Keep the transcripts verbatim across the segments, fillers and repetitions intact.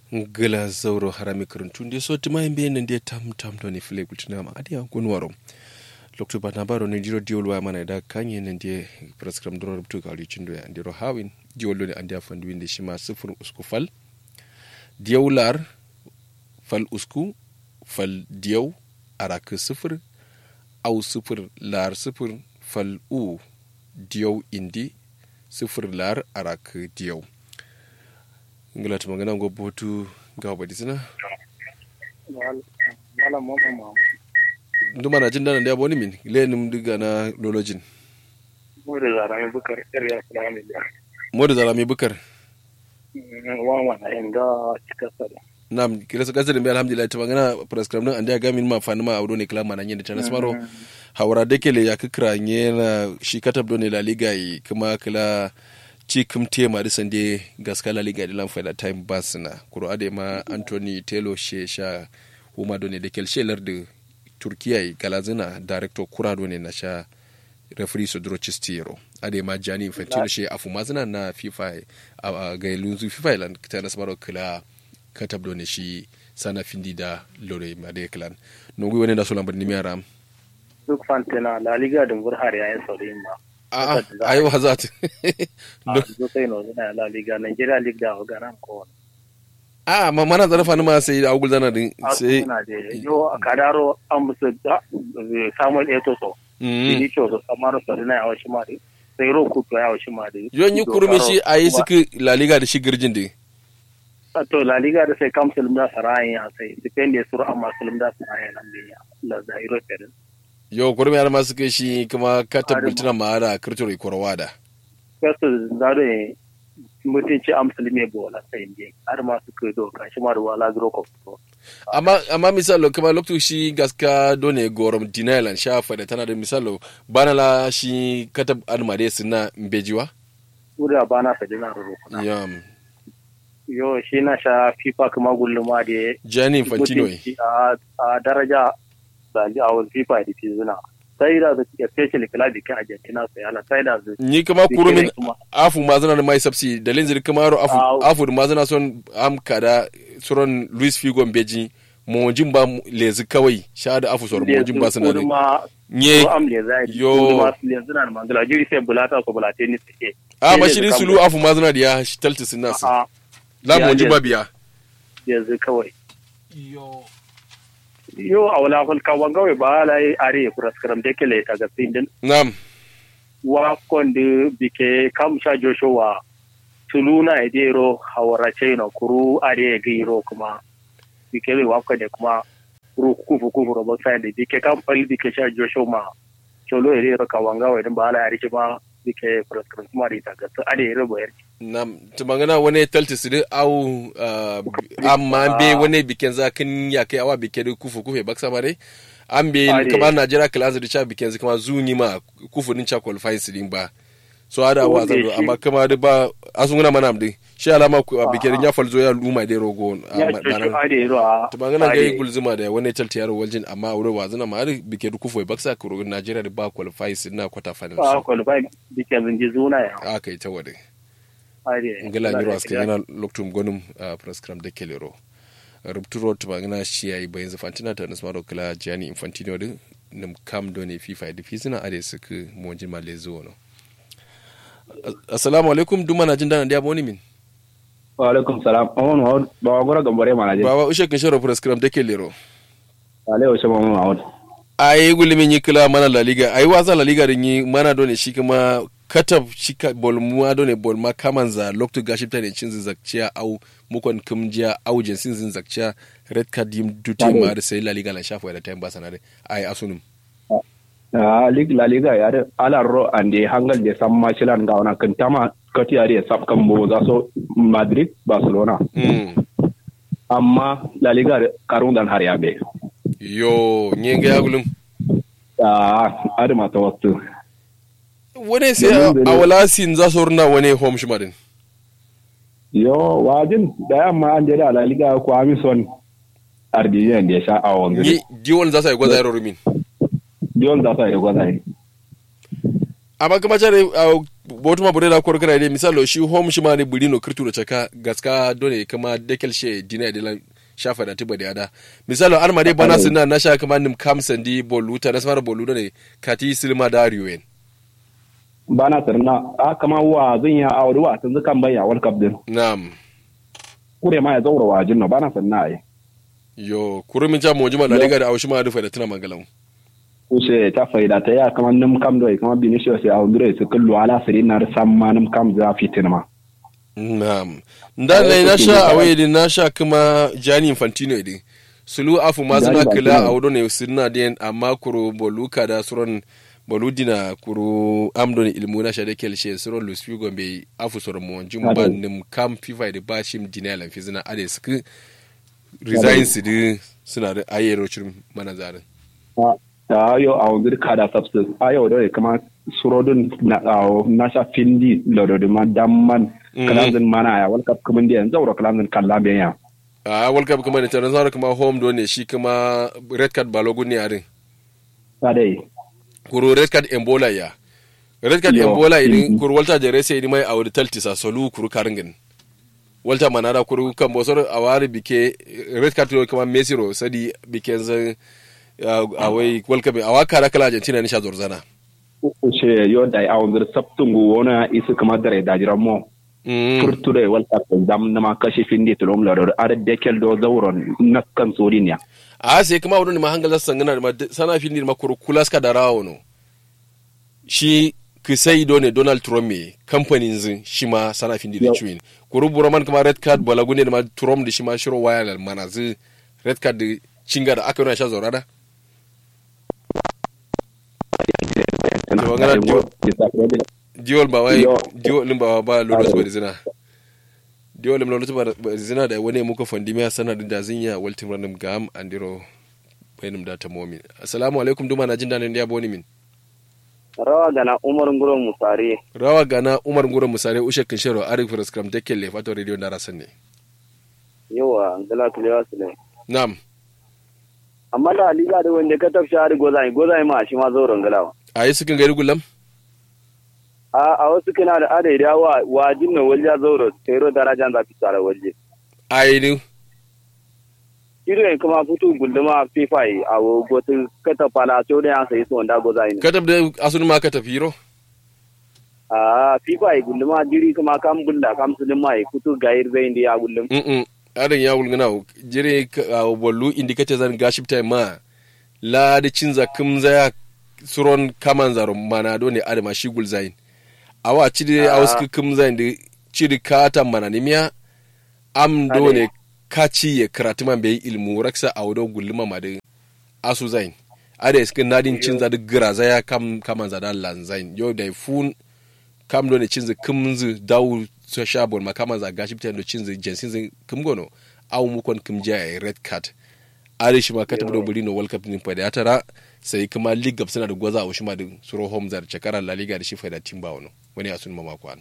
ngala zauro harami karantun de so tima himbe nan de tam tam to ne fle kultina ma adiya gunwaro lokto bana baro ne jiro diol wa mana da kanye nan de prescribe dro rubtu ka licin do ya ndiro hawin diol ne andi afandu winde shima sifur usku fal diolar fal usku fal diaw arak sifur au sifur lar sifur fal u diaw indi sifur lar arak diaw ngala ta magana go botu ga badi sina wala mo mo nduma na jinda da boni min lenum diga na lolojin mo da zara mi bukar area fulani da mo da zara mi bukar wa wa na inda cika sada nam kila saka da alhamdulillah ta magana prescribe nan anda ga min ma fani ma audo ne klama nan yin da transmaro hawara dekele ya kikra na shi katab do ne la liga yi kuma kila cikin tema da sande gaska la liga dilan fa da time bas na kuro ade ma Anthony Taylor she sha huma do ne da kel shelar da Turkiya yi galazina director kura do ne na sha referee so dro chistiro ade ma Gianni Infantino she afu mazina na FIFA ga lunzu FIFA lan ta na sabaro kila katab do ne shi sana findi da lore ma de klan no gwi woni da so lambar ni miaram duk fantena la liga dum bur har yayin saurin ma a a ayo hazat do sai no na la liga Nigeria league da garan ko a ma mana zarafa ni ma sai da agul zana din sai yo kadaro an musu Samuel Eto'o ni cho so samaro sai na yawo shi ma dai sai ro ku to yawo shi ma dai yo ni kurmi shi ayi suka la liga da shi girjin din to la liga da sai kam sulum da sarayin ya sai depende sur amma sulum da sarayin nan ne la zairo kenan yo kurmi har masu kai shi kuma ka tabbatar ma da kirtiro korwa da kasu zare mutunci amsalime bola sai ne har masu kai do kan shi ma da wala zero ko amma amma misalo kuma lokto shi gaska done gorom dinalan shafa da tana da misalo bana la shi katab almade suna mbejiwa ura bana sa dina ro kuna yam yo shi na sha FIFA kuma gulluma da Gianni Infantino a daraja da awon FIFA da fizuna sai da especially club kan Argentina sai ala sai da ni kuma kurumin afu mazana da mai sabsi da linzir kamaro afu afu mazana son am kada suron Luis Figo Beji mojin ba lezi kawai sha da afu suron mojin ba suna nye yo lezi na mangala jiri sai bulata ko bulate ni sai a mashirin sulu afu mazana da ya talti sunna sa la mojin ba biya lezi kawai yo yo a wala fal ka wanga ba la are kuraskaram de kele ta ga pindin nam wa konde bike kam sha joshua tuluna edero hawara chaino kuru are giro kuma bike wa konde kuma kuru kufu kufu robo sai de bike kam fal bike sha joshua cholo edero ka wanga wa ba la are ma bike kuraskaram kuma ri ta ga are robo yar nam tumangana wani talti su au amma be wani bikin zakin ya kai awa bike da kufu kufu baksa mare an be kamar Najeriya class da cha bikin kuma zuni ma kufu din cha qualify su din ba so ada wa zan amma kuma da ba asunguna mana amdi shi alama bikin ya falzo ya luma da rogo tumangana ga gulzuma da wani talti yaro waljin amma wuri wa zana ma bike da kufu baksa ku Najeriya da ba qualify su na quarter final ba qualify bikin din zuna ya aka yi ta wade ngala nyiro aske yana loktum gonum prescribe de kelero rupturo to bangana shi yayi bayin zafantina ta nasmaro kala Gianni Infantino din nim kam do ne FIFA da fisina ade suka monji malezo no assalamu alaikum duma na jin dana da boni min wa alaikum salam on ba gora gambare mana je baba ushe kin sharo prescribe de kelero ale o shama mun awon ai gulmin yi kila mana la liga ai wasa la liga din yi mana do ne shi kuma katab shika bolmuwa do ne bolma kaman za lokto gashi tane cin zakciya au mukon kumjiya au jinsin zin zakciya red card dim duty ma da sai la liga la shafa da time basa na dai ai asunum ah lig la liga ya da ala ro ande hangal de samma chilan ga wana kan tama kati ari sab kan bo za so Madrid Barcelona mm amma la liga karun dan har ya be yo nyenge yagulum ah adama tawassu wani sai a wala sin za su runa wani home shi madin yo wajin da yamma an jere ala liga ko amison ardiyan da sha a wanga ni diwon za su yi gwaza min diwon za su yi gwaza amma kuma tare botuma bore da kor kana ne misalo shi home shi ma ne burino kirtu da chaka gaska dole kama dekel she dina de shafa da tiba da ada misalo arma dai bana sunna na sha kama nim kamsan di boluta na samara boluda ne kati silma da riwen bana sarna a kama wa zan ya aure wa tun zakan bayya wal kabdin na'am kure ma ya zaura wa jinna bana sanna ai yo kurumin ta mojima da liga da aushi ma da faida tuna magalan kuse ta faida ta ya kama nim kam do kama binisiyo sai awu dire su kullu ala sirin na samma nim kam za fitin ma na'am dan ne na sha awai din na sha kuma Gianni Infantino din sulu afu ma zuna kila awdo ne sunna den amma kuro boluka da suron boludina kuro amdoni ilmuna sha da kelshe suron Luis Gombe afu suron mo jumba nim kam FIFA da bashim dinalan fizina ade su resign su din suna da ayyero cikin manazarin ta yo a wani kada substance ayo da kama surodun na na sha findi lodo da madamman kalanzin mana ya world cup kuma ndiyan zaura kalanzin kalla ben ya a world cup kuma ne tare zaura kuma home do ne shi kuma red card balogun ne arin sadai kuro red card embola ya red card embola idin kuro walta jere sai idin mai awdi taltisa solu kuro karingin walta manada kuro kan bosor awari bike red card kuma Messi ro sadi bike zan awai world cup awaka da kala Argentina ne sha zorzana ce yo da a wani sabtungu wona isu kuma dare da jiran mo furture world cup dam na ma kashi findi tulum laro ar dekel do zawron nakkan sorin ya a sai kuma wani ma hangal sangana da sana findi ma kuro kulas ka da rawo no shi kisai do ne Donald Trump me kamfanin zin shi ma sana findi da chuin kuro buraman kuma red card balagune da ma Trump da shi ma shiro waya mana zin red card da cinga da aka yi sha zaurada diol ba wai diol ba ba lolos ba zina diol lim lolos ba zina da wani muka fandi mai sanadin da zinya waltim ranum gam andiro bainum da ta momin assalamu alaikum duma na jin da nan da boni min rawa gana umar nguro musare rawa gana umar nguro musare ushe kin shero arif program take le fato radio da rasan ne yawa ngala kulewa sule na'am amma da liga da wanda ka tafsha har gozai gozai ma shi ma zo rangalawa a yi sukin gari gulam a a wasu kana da adai da wa wajin na walja zauro tero darajan za fi tsara waje ai ni irin kuma futu gulduma FIFA a gotin kata fala to da an sai su wanda gozai ne katab da asun ma ka tafi ro a FIFA gulduma diri kuma kam gulla kam sulun mai futu gair zai ndi ya gullum mm adan ya gulgana jire bollu indicator zan gaship time ma la da cinza kumza ya suron kaman zaron mana do ne adama shi gulzain awa cidi a wasu kumzain da cidi kata mana nimiya am do ne kaci ya karatu man bai ilmu raksa a wadon gulma ma da asu zain ada iska nadin cinza da graza ya kam kaman zada lanzain yau da fun kam do ne cinza kumzu dawo so shabon ma kaman za gaship time do cinza jensin zin kumgono awu mukon kumja ya red card are shi ma kata do bulino world cup din fa da tara sai kuma league gab suna da gwaza a ma da suro home zar cakara la liga da shi fa da timba wano wani asun mama kwan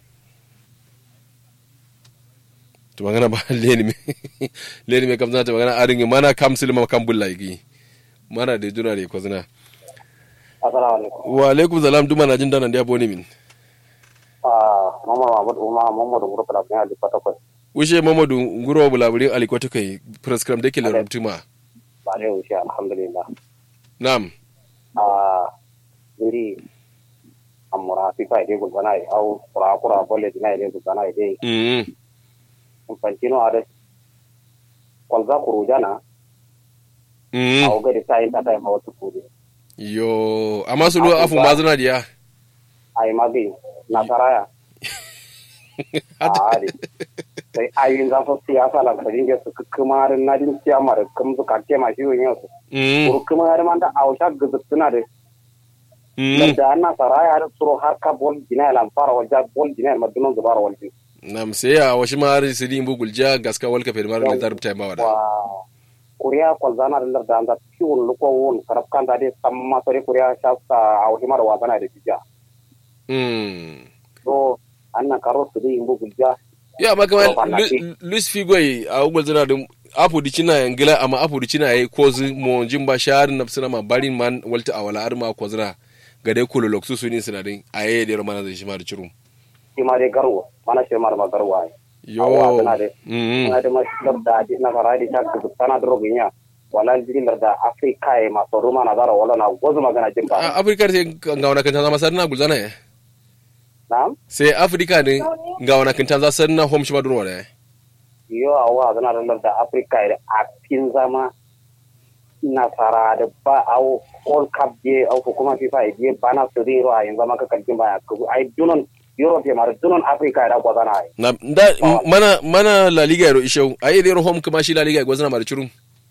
to magana ba leni me leni me kam zata magana arin mana kam silma kam bulla yi mana da juna da ko zina assalamu alaikum wa alaikum salam duma na jin danan da yabo ne min ah mama Mahmud Umar Muhammadu Nguro Bala bin Ali Fatako ushe Muhammadu Nguro Bala bin Ali Fatako prescribe da ke la rubtuma ba ne ushe alhamdulillah na'am ah diri amura FIFA ide gulbana ai au kura kura bolle dina ide gulbana ide mm Infantino ade kwalza kurujana mm au gari sai ta tai hawa tukuri yo amma su lo afu mazuna dia ai magi na karaya ari sai ayin za su siyasa la kadin ge su kumar na din siyamar kum su kakke ma shi yin su mm ko kumar man da ausha gudutuna de mm da na saraya da suro har ka bol dina lan fara wajja bol dina madunon zubar walji nam sai a washi ma har sidi bugul ja gaska walka fe mar ne zarb tay mawada kuriya kwalzana da da anda piwon luko won karab kan da de samma sore kuriya shafta au himar wa bana da bija mm so anna karo su di bugul ja ya makama Luis Figo a ugul zana dum apu di china yangila amma apu di china yayi kozu mo jimba shar nafsina ma barin man walta awala arma kozra ga dai kolo loksu su ne sinadin aye da mana zai shi ma da cirum shi ma dai garwo mana shi ma da garwa yo mm na da masdar da di na faradi ta ku tana droginya wala dinar da afrika e ma to ruma na dara wala na gozu magana jimba a afrika sai ga wana kan zama sarna gulzana ya na'am sai afrika ne ga wana kan za sarna home shi ma durwa ne yo awa zana da afrika e a kin zama nasara da ba au all cup je au kuma fifa je bana su zero a yanzu maka kalkin baya ai dunon europe ma dunon africa da gwazana ai na da mana mana la liga ro isho ai zero home kuma shi la liga gwazana ma da cirum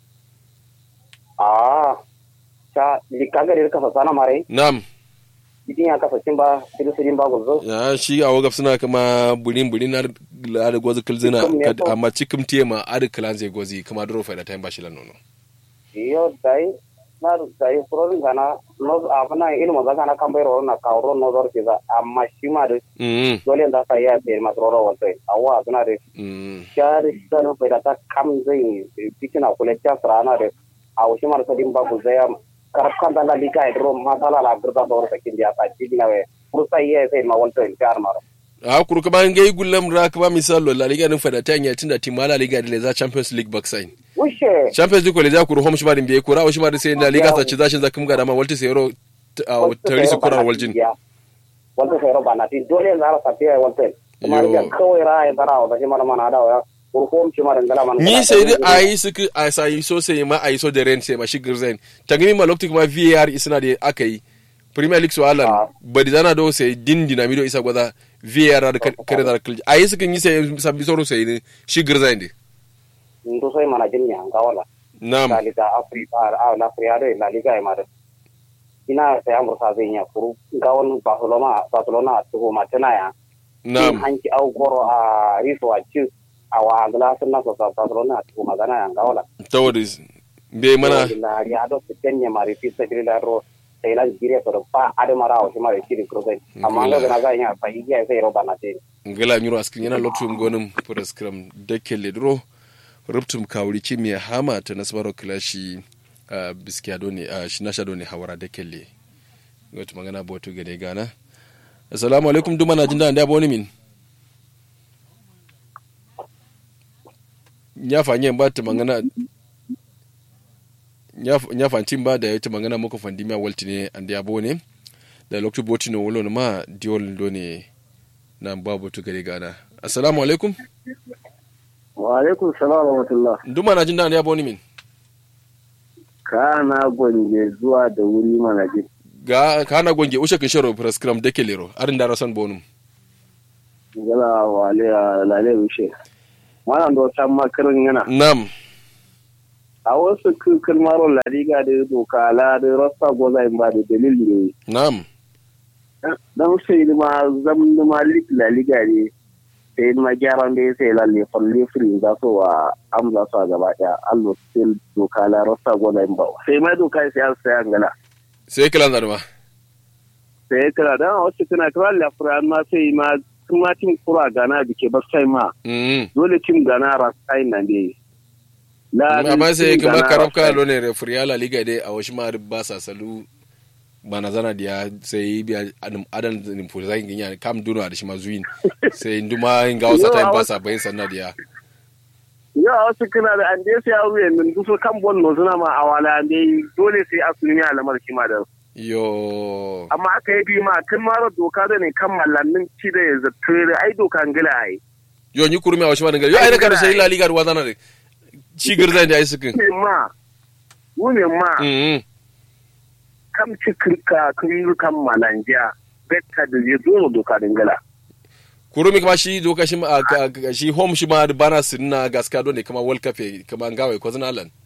ah ta likaga da ka fasana mare na'am idin ya kafa cimba ido su jimba gozo ya shi a wagaf suna kama bulin bulin na da gwazi kilzina amma cikin tema ad kalan zai gwazi kuma duro fa da time ba shi la nono iyo dai na dai prorin gana no abana ilmu da gana kan bayro na kauro no dor kiza amma shi ma da dole da sai ya be ma roro wolte awa gana de shari sano pe da ta kam zai tikina kule ta frana de aw shi ma da din ba ku zai karkan da la liga idro ma sala la gurda dor ta kin dia ta tikina we kursa ye sai ma wolte jar maro a kuru kuma ngai gullam ra kuma misalo la liga nin fada tanya tinda timala liga de za champions league backside wushe champions league le za kuru home shima din be kura o shima sai la liga ta ci zashin zakum ga dama walti sai ro tari su kura waljin walti sai ro bana ti dole za ra sabiya walti kuma ya kawai ra ya dara o da shima mana da ya kuru home shima din gala man ni sai dai ai su ai sai so sai ma ai so da rent sai ma shi girzen tangimi ma lokti kuma V A R isna da akai Premier League so alan badi zana do sai din dinamido isa gwaza V A R da kare da kalji ayi sukan yi sai sabbi soro sai ne shi girza inde ndo sai mana jinni an ga wala na'am la liga afrika a la afrika da la liga ai mare ina sai amur sa zai ya furu ga wani barcelona barcelona to ma tana ya na'am hanki au goro a riso a ci a wa glass na so barcelona to magana ya ga wala tawadis be mana la ya do tenya mare fi sai la ro sai la gire to pa ade mara o ma shi ko sai amma ga na ga ya fa yi ya sai ro bana te ngala nyuro askin yana loktum gonum pour scrum dekele dro ruptum kawri chimi hama ta nasbaro klashi biskiado ne shinasha do ne hawara dekele goto magana boto gade gana assalamu alaikum duma na jinda anda boni min nya fanye mbata magana nya fancin ba da yata magana muku fandimiya walti ne andi abo ne da lokacin boti no wolo ma diol do ne na babu to gare gana assalamu alaikum wa alaikum salam wa rahmatullah nduma na jinda andi abo ne min kana gonje zuwa da wuri mana ji ga kana gonje ushe kin sharo prescribe dake lero arin da rasan bonum gala wale lale ushe wannan do tan makarin yana nam a wasu kalmaron lariga da doka la da rasa goza in ba da dalili ne na'am dan sai ma zam da malik laliga ne sai ma gyaran da sai lalle falle free za so wa amza su gaba daya allo sai doka la rasa goza in ba sai ma doka sai an sai angala sai kala da ma sai kala da wasu kana kala la fran ma sai ma kuma tim kura gana bike ba sai ma dole tim gana rasai nan dai amma sai kuma karabka lo ne referee la liga dai a wasu ma ba sa salu bana zana dia sai biya adan nin fulzai ginya kam duno da shi ma zuin sai nduma ga wasa time ba sa bayin sanna dia yo wasu kana da ande sai a ruyen min duso kan bon no zuna ma awala ande dole sai a sunya alamar kima da yo amma aka yi bi ma kan mara doka da ne kan mallamin ci da zattere ai doka ngila ai yo ni kurmi a wasu ma ngila yo ai da sai la liga ruwa zana ne ci girza da ai sukin ma wune ma kam ci kirka kun kan malanja betta da je zo doka dingala kurumi kuma shi doka shi shi home shi ma bana sinna gaska don ne kuma world cup kuma ngawai ko zana lan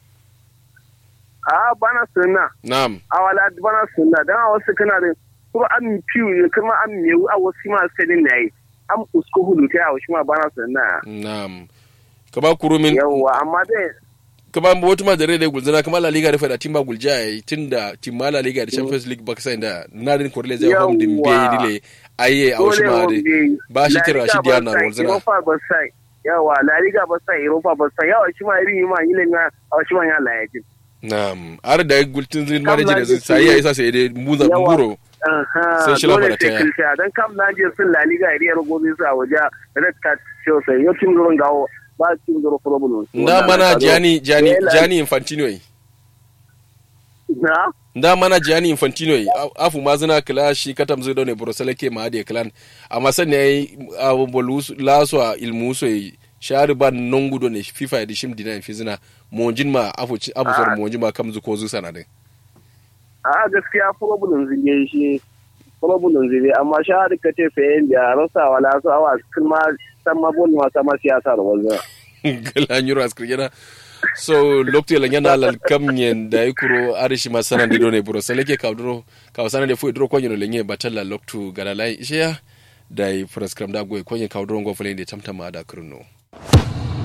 a bana sinna na'am awala bana sinna dan wasu kana da kuma an fiu kuma an mewu a wasu ma sedin nayi am usko hulu ta a wasu ma bana sinna na'am kaba kurumin yawa amma dai kaba wata ma da rai da gulzana kuma la liga da fada timba gulja yayi tunda timma la liga da champions league baka sai da nadin korle zai home din be dile aye a wasu ma ba shi tira shi diana gulzana europa ba sai yawa la liga ba sai europa ba sai yawa shi ma irin ma yile na a wasu ma ya la yaji na'am ar da gultin zin manager da sai yayi sai dai muza buro sai shi lafa da ta dole sai dan kam na je sun La Liga iri yar gobe su a waje red card show sai yo tim gurin gawo ba tim guro problem da mana Gianni Gianni Gianni Infantino yi na da mana Gianni Infantino yi afu mazina kila shi katam zai daune Brussels ke ma da clan amma san ne abu bolus laso ilmuso yi shari ban nongudo ne FIFA da shim dinan fizina monjin ma afu abu sor monjin ma kam zuko zu sanadin a gaskiya problem zai shi problem zai amma shari ka ce fayin da rasa wala su awa kuma san ma bon ma sama siyasa da wazza gala nyuro askrigena so lokti la nyana lal kamnyen da ikuro arishi masana dido ne buro seleke kawdro kawsana de fu dro konyo lenye batalla loktu gala lai ishiya da prescribe da goy konyo kawdro ngo fulende tamtama da kurno